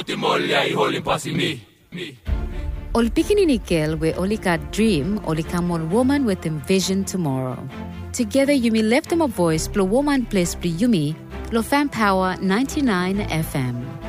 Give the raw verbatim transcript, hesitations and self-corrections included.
puti mollia I holding pasi me, me. Ol pikinini girl we only got dream, only come on woman with envision tomorrow. Together Yumi left them a voice, blow woman place Yumi, blow fan power ninety-nine F M.